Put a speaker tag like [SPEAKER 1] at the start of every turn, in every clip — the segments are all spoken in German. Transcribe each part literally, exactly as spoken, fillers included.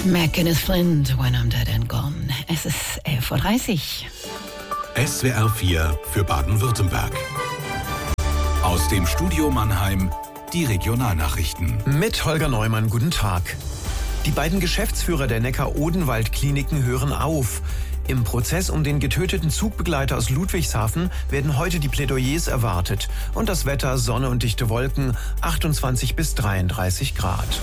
[SPEAKER 1] McInnes Flint, When I'm Dead and Gone. Es ist elf Uhr dreißig.
[SPEAKER 2] S W R vier für Baden-Württemberg. Aus dem Studio Mannheim die Regionalnachrichten.
[SPEAKER 3] Mit Holger Neumann, guten Tag. Die beiden Geschäftsführer der Neckar-Odenwald-Kliniken hören auf. Im Prozess um den getöteten Zugbegleiter aus Ludwigshafen werden heute die Plädoyers erwartet. Und das Wetter, Sonne und dichte Wolken, achtundzwanzig bis dreiunddreißig Grad.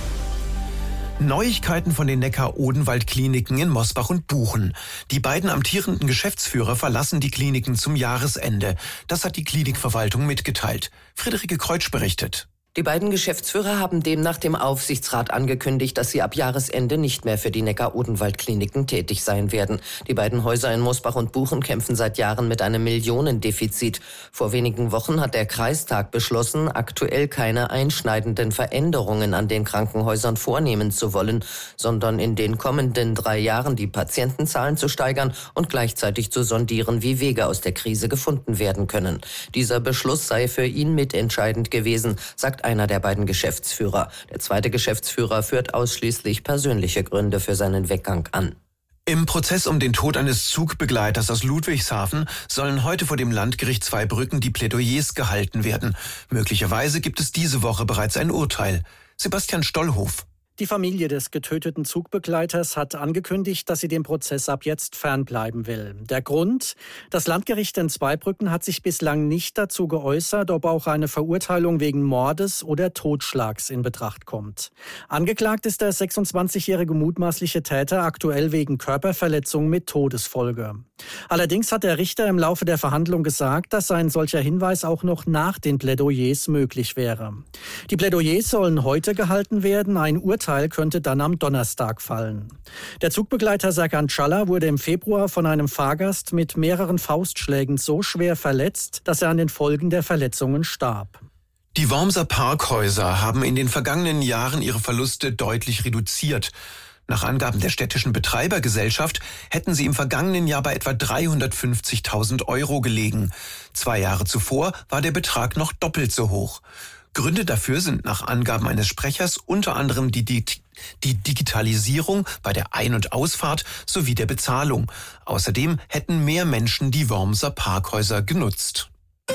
[SPEAKER 3] Neuigkeiten von den Neckar-Odenwald-Kliniken in Mosbach und Buchen. Die beiden amtierenden Geschäftsführer verlassen die Kliniken zum Jahresende. Das hat die Klinikverwaltung mitgeteilt. Friederike Kreutsch berichtet.
[SPEAKER 4] Die beiden Geschäftsführer haben demnach dem Aufsichtsrat angekündigt, dass sie ab Jahresende nicht mehr für die Neckar-Odenwald-Kliniken tätig sein werden. Die beiden Häuser in Mosbach und Buchen kämpfen seit Jahren mit einem Millionendefizit. Vor wenigen Wochen hat der Kreistag beschlossen, aktuell keine einschneidenden Veränderungen an den Krankenhäusern vornehmen zu wollen, sondern in den kommenden drei Jahren die Patientenzahlen zu steigern und gleichzeitig zu sondieren, wie Wege aus der Krise gefunden werden können. Dieser Beschluss sei für ihn mitentscheidend gewesen, sagt einer der beiden Geschäftsführer. Der zweite Geschäftsführer führt ausschließlich persönliche Gründe für seinen Weggang an.
[SPEAKER 3] Im Prozess um den Tod eines Zugbegleiters aus Ludwigshafen sollen heute vor dem Landgericht Zweibrücken die Plädoyers gehalten werden. Möglicherweise gibt es diese Woche bereits ein Urteil. Sebastian Stollhof.
[SPEAKER 5] Die Familie des getöteten Zugbegleiters hat angekündigt, dass sie dem Prozess ab jetzt fernbleiben will. Der Grund? Das Landgericht in Zweibrücken hat sich bislang nicht dazu geäußert, ob auch eine Verurteilung wegen Mordes oder Totschlags in Betracht kommt. Angeklagt ist der sechsundzwanzigjährige mutmaßliche Täter aktuell wegen Körperverletzung mit Todesfolge. Allerdings hat der Richter im Laufe der Verhandlung gesagt, dass ein solcher Hinweis auch noch nach den Plädoyers möglich wäre. Die Plädoyers sollen heute gehalten werden, ein Urteil könnte dann am Donnerstag fallen. Der Zugbegleiter Serkan Çalla wurde im Februar von einem Fahrgast mit mehreren Faustschlägen so schwer verletzt, dass er an den Folgen der Verletzungen starb.
[SPEAKER 3] Die Wormser Parkhäuser haben in den vergangenen Jahren ihre Verluste deutlich reduziert. Nach Angaben der städtischen Betreibergesellschaft hätten sie im vergangenen Jahr bei etwa dreihundertfünfzigtausend Euro gelegen. Zwei Jahre zuvor war der Betrag noch doppelt so hoch. Gründe dafür sind nach Angaben eines Sprechers unter anderem die, die, die Digitalisierung bei der Ein- und Ausfahrt sowie der Bezahlung. Außerdem hätten mehr Menschen die Wormser Parkhäuser genutzt.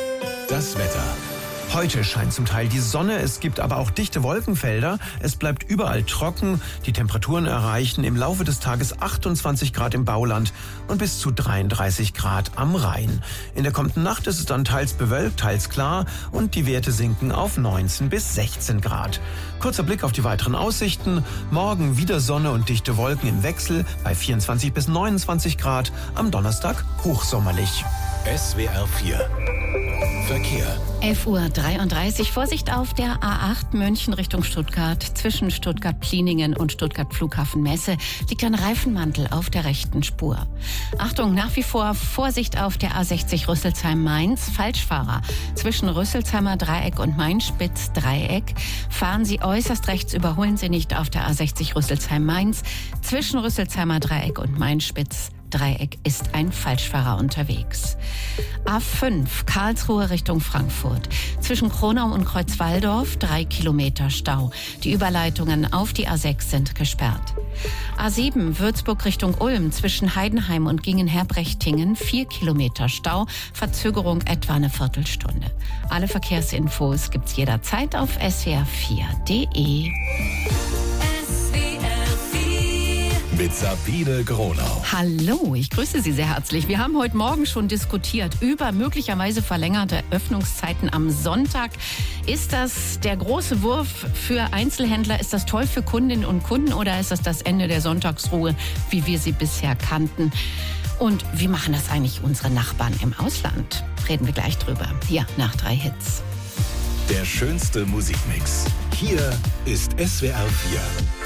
[SPEAKER 2] Das Wetter.
[SPEAKER 3] Heute scheint zum Teil die Sonne, es gibt aber auch dichte Wolkenfelder. Es bleibt überall trocken. Die Temperaturen erreichen im Laufe des Tages achtundzwanzig Grad im Bauland und bis zu dreiunddreißig Grad am Rhein. In der kommenden Nacht ist es dann teils bewölkt, teils klar und die Werte sinken auf neunzehn bis sechzehn Grad. Kurzer Blick auf die weiteren Aussichten. Morgen wieder Sonne und dichte Wolken im Wechsel bei vierundzwanzig bis neunundzwanzig Grad. Am Donnerstag hochsommerlich.
[SPEAKER 2] S W R vier Verkehr.
[SPEAKER 1] elf Uhr dreiunddreißig. Vorsicht auf der A acht München Richtung Stuttgart. Zwischen Stuttgart-Pliningen und Stuttgart-Flughafen-Messe liegt ein Reifenmantel auf der rechten Spur. Achtung, nach wie vor Vorsicht auf der A sechzig Rüsselsheim-Mainz. Falschfahrer. Zwischen Rüsselsheimer Dreieck und Mainspitz-Dreieck. Fahren Sie äußerst rechts, überholen Sie nicht auf der A sechzig Rüsselsheim-Mainz. Zwischen Rüsselsheimer Dreieck und Mainspitz Dreieck ist ein Falschfahrer unterwegs. A fünf Karlsruhe Richtung Frankfurt. Zwischen Kronau und Kreuzwaldorf drei Kilometer Stau. Die Überleitungen auf die A sechs sind gesperrt. A sieben Würzburg Richtung Ulm. Zwischen Heidenheim und Gingen-Herbrechtingen vier Kilometer Stau. Verzögerung etwa eine Viertelstunde. Alle Verkehrsinfos gibt's jederzeit auf s w r vier punkt d e.
[SPEAKER 2] Mit Sabine Gronau.
[SPEAKER 1] Hallo, ich grüße Sie sehr herzlich. Wir haben heute Morgen schon diskutiert über möglicherweise verlängerte Öffnungszeiten am Sonntag. Ist das der große Wurf für Einzelhändler? Ist das toll für Kundinnen und Kunden oder ist das das Ende der Sonntagsruhe, wie wir sie bisher kannten? Und wie machen das eigentlich unsere Nachbarn im Ausland? Reden wir gleich drüber. Hier nach drei Hits.
[SPEAKER 2] Der schönste Musikmix. Hier ist S W R vier.